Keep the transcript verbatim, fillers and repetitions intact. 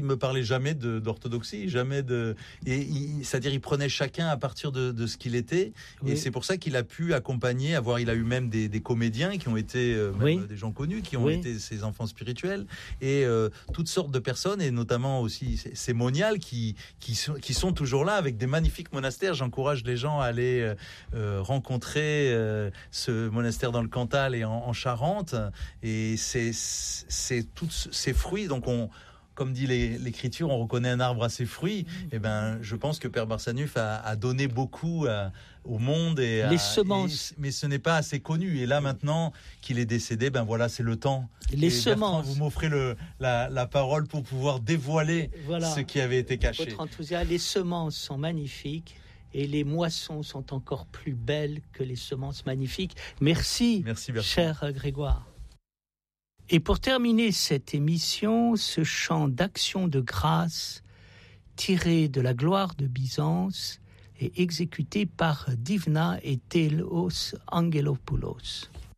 Il me parlait jamais de, d'orthodoxie, jamais de, et il, c'est-à-dire il prenait chacun à partir de, de ce qu'il était, oui. Et c'est pour ça qu'il a pu accompagner, avoir, il a eu même des, des comédiens qui ont été, euh, même oui. des gens connus, qui ont oui. été ses enfants spirituels, et euh, toutes sortes de personnes, et notamment aussi ces, ces moniales qui, qui sont, qui sont toujours là avec des magnifiques monastères. J'encourage les gens à aller euh, rencontrer euh, ce monastère dans le Cantal et en, en Charente, et c'est, c'est tous ces fruits, donc on, comme dit les, l'écriture, on reconnaît un arbre à ses fruits. Et ben, je pense que Père Barsanuph a, a donné beaucoup à, au monde et les à, semences. Et, mais ce n'est pas assez connu. Et là, maintenant qu'il est décédé, ben voilà, c'est le temps. Les et semences. Bertrand, vous m'offrez le, la, la parole pour pouvoir dévoiler voilà. ce qui avait été caché. Votre enthousiasme. Les semences sont magnifiques. Et les moissons sont encore plus belles que les semences magnifiques. Merci, Merci cher Grégoire. Et pour terminer cette émission, ce chant d'action de grâce tiré de la gloire de Byzance est exécuté par Divna et Telos Angelopoulos.